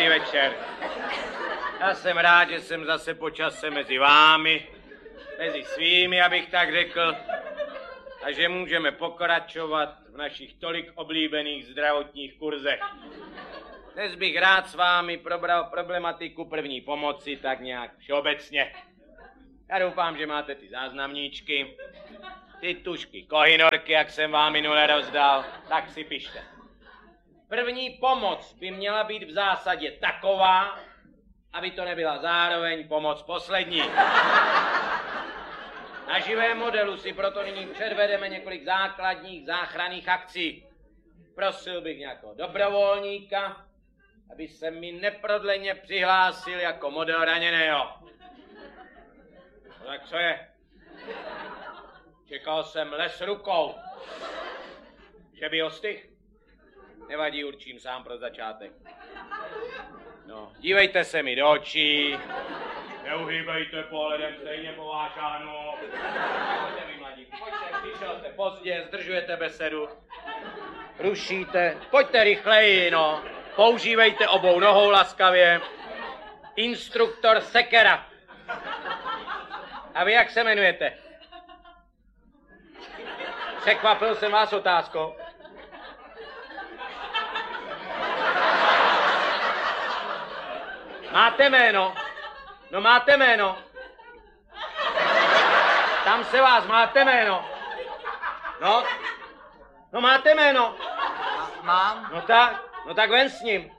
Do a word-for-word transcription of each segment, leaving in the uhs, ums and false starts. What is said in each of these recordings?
Dobrý večer. Já jsem rád, že jsem zase po čase mezi vámi, mezi svými, abych tak řekl, a že můžeme pokračovat v našich tolik oblíbených zdravotních kurzech. Dnes bych rád s vámi probral problematiku první pomoci tak nějak všeobecně. Já doufám, že máte ty záznamníčky, ty tušky kohinorky, jak jsem vám minule rozdal, tak si pište. První pomoc by měla být v zásadě taková, aby to nebyla zároveň pomoc poslední. Na živém modelu si proto nyní předvedeme několik základních záchranných akcí. Prosil bych nějakého dobrovolníka, aby se mi neprodleně přihlásil jako model raněného. No tak co je? Čekal jsem les rukou. Že by ostych? Nevadí, určím sám pro začátek. No, dívejte se mi do očí. Neuhýbejte pohledem, stejně povážánu. Pojďte vy, mladí, pojďte, přišel jste pozdě, zdržujete besedu. Rušíte, pojďte rychleji, no. Používejte obou nohou laskavě. Instruktor Sekera. A vy jak se jmenujete? Překvapil jsem vás otázkou. Máte jméno? No máte jméno. Tam se vás, máte jméno. No, no máte jméno. Mám. No tak, no tak ven s ním.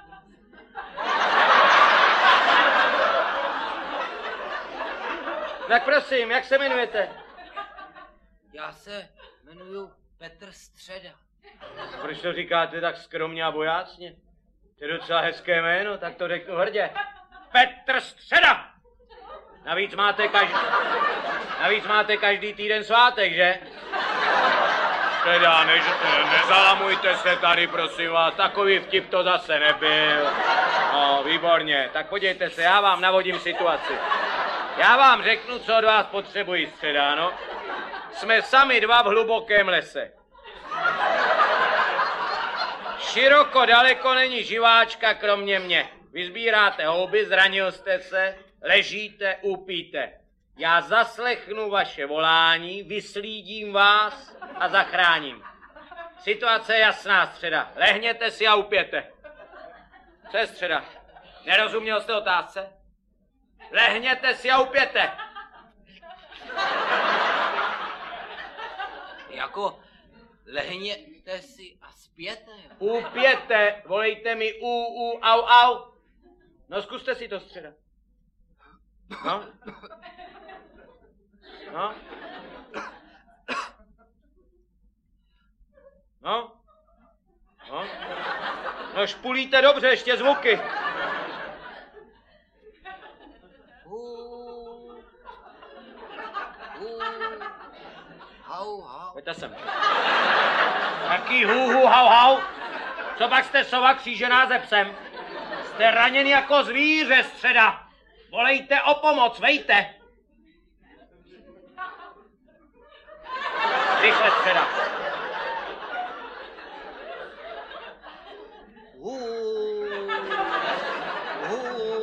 Tak prosím, jak se jmenujete? Já se jmenuju Petr Středa. Proč to říkáte tak skromně a bojácně? To je docela hezké jméno, tak to řeknu hrdě. Petr Středa! Navíc máte každý, navíc máte každý týden svátek, že? Teda, ne, nezalamujte se tady, prosím vás, takový vtip to zase nebyl. No, výborně, tak podívejte se, já vám navodím situaci. Já vám řeknu, co od vás potřebuji, Středa, no. Jsme sami dva v hlubokém lese. Široko daleko není živáčka kromě mě. Vy sbíráte houby, zranil jste se, ležíte, upíte. Já zaslechnu vaše volání, vyslídím vás a zachráním. Situace je jasná, Středa. Lehněte si a upěte. Co je, Středa? Nerozuměl jste otázce? Lehněte si a upěte. Jako lehněte si a zpěte, jo? Upěte, volejte mi u, u, au, au. No zkuste si to, Středa. No. No. No. No. No špulíte dobře, ještě zvuky. Hů. Hů. Hau, hau. Pojďte sem. Taký hu, hu, hau, hau. Co pak jste sova křížená ze psem? Jste raněn jako zvíře, Středa. Volejte o pomoc, vejte. Rychle, Středa. Hů. Hů.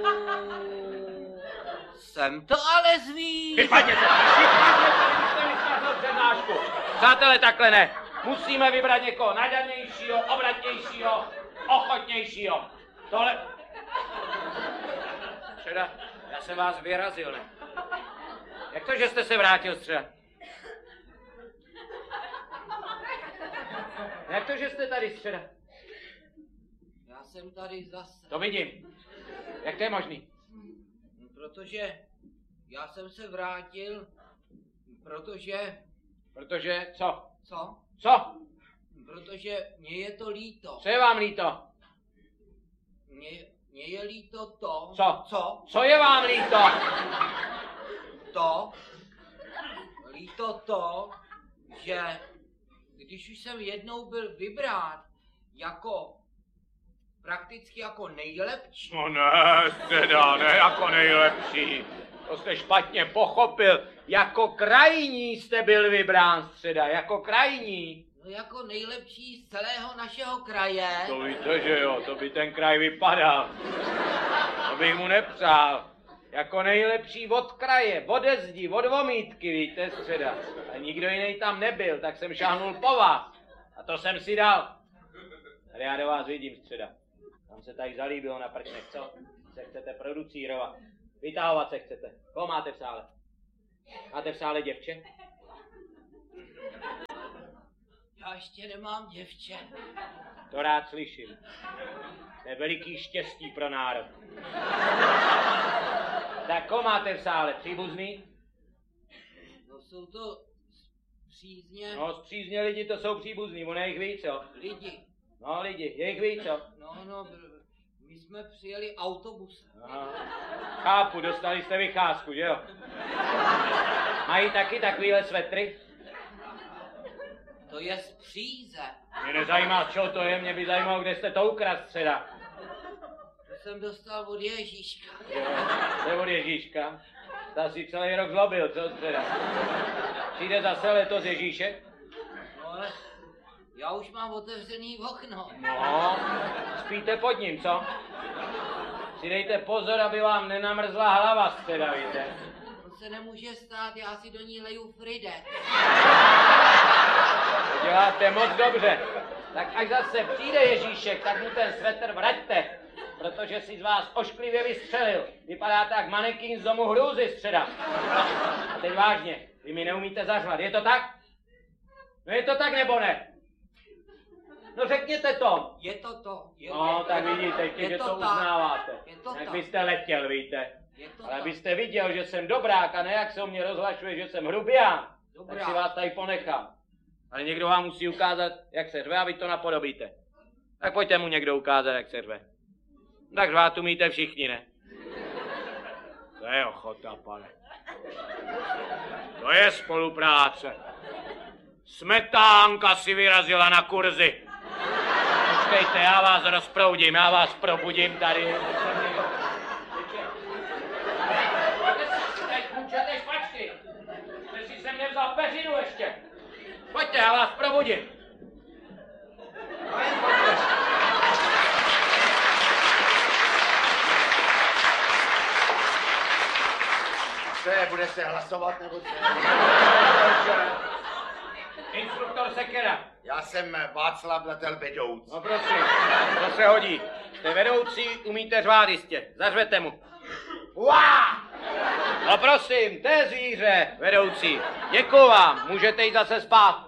Jsem to ale zvíř. Vypadněte, vypadněte, když jste mi zkazil přednášku. Přátelé, takhle ne. Musíme vybrat někoho nadanějšího, obratnějšího, ochotnějšího. Tohle... Středa, já jsem vás vyrazil, ne? Jak to, že jste se vrátil, Středa? Jak to, že jste tady, Středa? Já jsem tady zase. To vidím. Jak to je možný? Protože já jsem se vrátil, protože... Protože, co? Co? Co? Protože mě je to líto. Co je vám líto? Mně, mně je líto to... Co? Co? Co je vám líto? To... Líto to, že když už jsem jednou byl vybrán jako... prakticky jako nejlepší. No ne, teda, ne jako nejlepší. To jste špatně pochopil. Jako krajní jste byl vybrán, Středa, jako krajní. No jako nejlepší z celého našeho kraje. To víte, že jo, to by ten kraj vypadal. To bych mu nepřál. Jako nejlepší od kraje, ode zdi, od vomítky, víte, Středa. A nikdo jiný tam nebyl, tak jsem šáhnul po vás. A to jsem si dal. Tady já do vás vidím, Středa. Tam se tady zalíbilo na prčnech, co? Se chcete producírovat. Vytahovat se chcete. Koho máte v sále? Máte v sále děvče? Já ještě nemám děvče. To rád slyším. To je veliký štěstí pro národ. Tak koho máte v sále? Příbuzný? No jsou to přízně No, zpřízně lidi to jsou příbuzný, ono je jich víc, jo? lidi. No, lidi, je jich víc, jo? No, no, br- my jsme přijeli autobusem. Aha. Chápu, dostali jste vycházku, že jo? Mají taky takovýhle svetry? To je z Příze. Mě nezajímá, čo to je, mě by zajímalo, kde jste to ukradl, Středa. To jsem dostal od Ježíška. Jo, to je od Ježíška. Ta si celý rok zlobil, co, Středa? Přijde zase letos Ježíšek? No ale já už mám otevřený okno. No, spíte pod ním, co? Si dejte pozor, aby vám nenamrzla hlava, Středa, víte? To se nemůže stát, já si do ní leju Fridex. To děláte moc dobře. Tak až zase přijde Ježíšek, tak mu ten svetr vraťte, protože si z vás ošklivě vystřelil. Vypadáte jak manekín z domu hrůzy, Středa. A teď vážně, vy mi neumíte zařvat, je to tak? No je to tak nebo ne? No řekněte to. Je to to. Je No, tak vidíte, je že to, to tak. uznáváte. Je to Jak tak. byste letěl, víte. Je to Ale tak. byste viděl, že jsem dobrák a ne jak se o mě rozhlašuje, že jsem hrubián. Dobrák. Tak si vás tady ponechám. Ale někdo vám musí ukázat, jak se řve a vy to napodobíte. Tak pojďte mu někdo ukázat, jak se řve. Tak řvát umíte všichni, ne? To je ochota, pane. To je spolupráce. Smetánka si vyrazila na kurzy. Počkejte, já vás rozproudím, já vás probudím tady. Teď mučete špačky. Jste si se mě vzal peřinu ještě. Pojďte, já vás probudím. Co je, bude se hlasovat nebo co? Instruktor Sekera. Já jsem Václav Datel vedoucí. No prosím, to se hodí. Jste vedoucí, umíte řvát jistě. Zařvete mu. Uá! No prosím, to je zvíře, vedoucí. Děkuju vám, můžete jít zase spát.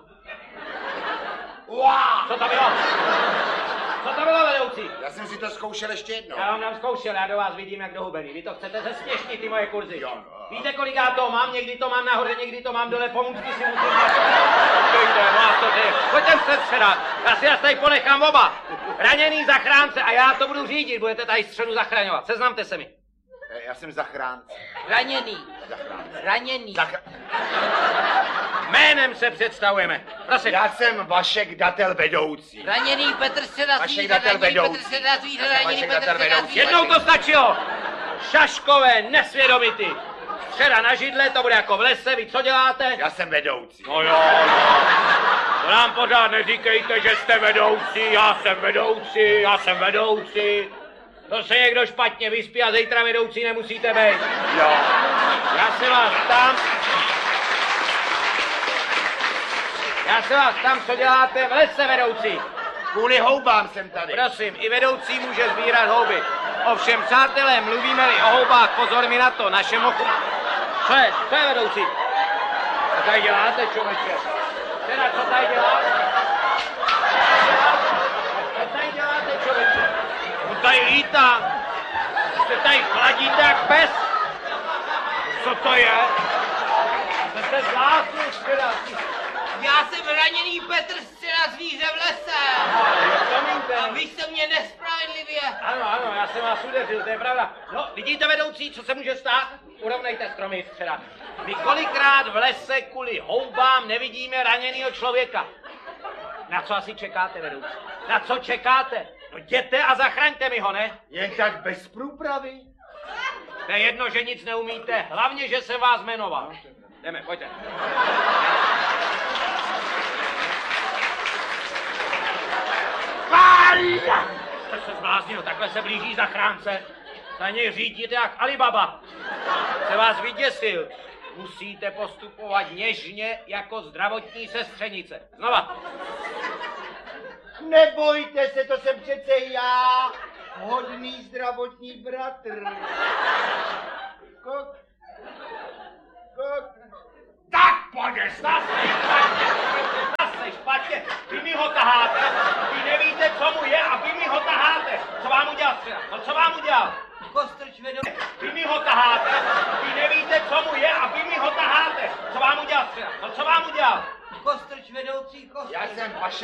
Uá! Co to bylo? Co to bylo, vedoucí? Já jsem si to zkoušel ještě jednou. Já vám dám zkoušel, já do vás vidím jak do hubený. Vy to chcete zesměšnit, ty moje kurzy. Jo, no. Víte, kolik já to mám? Někdy to mám nahoře, někdy to mám dole, pomůžky si musím dát. Pojďte, má to ty. Pojďte se předat. Já si vás tady ponechám oba. Raněný zachránce a já to budu řídit. Budete tady středu zachraňovat. Seznamte se mi. Eh, Já jsem zachránce. Raněný. Zachránce. Raněný. Zachra... Jménem se představujeme. Prosím. Já jsem Vašek Datel vedoucí. Raněný Petr Středa Vašek zvíře, Datel raněný vedoucí. Petr Středa zvíře, Já jsem raněný Vašek Petr Datel Středa vedoucí. zvíře. Jednou to stačilo. Šaškové, nesvědomity. Středa na židle, to bude jako v lese. Vy co děláte? Já jsem vedoucí. No jo, no. To nám pořád neříkejte, že jste vedoucí, já jsem vedoucí, já jsem vedoucí. To se někdo špatně vyspí a zítra vedoucí nemusíte být. Jo. Já se vás ptám, já se vás ptám, co děláte v lese, vedoucí. Kvůli houbám jsem tady. Prosím, i vedoucí může sbírat houby. Ovšem, přátelé, mluvíme-li o houbách, pozor mi na to, našemu... Co je, co je, vedoucí? Co tady děláte, člověče? Teda, co tady děláte? Co tady děláte, člověče? On tady lítá. Jste tady chladíte jak pes. Co to je? Jste se zlásnul, teda. Já jsem raněný Petr Středa zvíře v lese. Promiňte. A vy jste mě nespravedlivě. Ano, ano, já jsem vás udeřil, to je pravda. No, vidíte, vedoucí, co se může stát? Urovnejte stromy, Středa. My kolikrát v lese kvůli houbám nevidíme raněnýho člověka. Na co asi čekáte, vedoucí? Na co čekáte? No jděte a zachraňte mi ho, ne? Jen tak bez průpravy? To je jedno, že nic neumíte, hlavně, že se vás jmenoval. Jdeme, pojďte. Pálí! Jste se zbláznil, takhle se blíží zachránce. Za něj řídíte jak Alibaba. Se vás vyděsil. Musíte postupovat něžně jako zdravotní sestřenice. Znova. Nebojte se, to jsem přece já, hodný zdravotní bratr. Kok. Kok. Tak pojď, zase špatně, zase špatně. Vy mi ho taháte, vy nevíte, co mu je a vy mi ho taháte. Co vám udělal třeba? No co vám udělal? Kostrč vedoucí. Vy mi ho taháte, vy nevíte, co mu je a vy mi ho taháte. Co vám udělal třeba? No co vám udělal? Kostrč vedoucí, kostrč. Já jsem vaše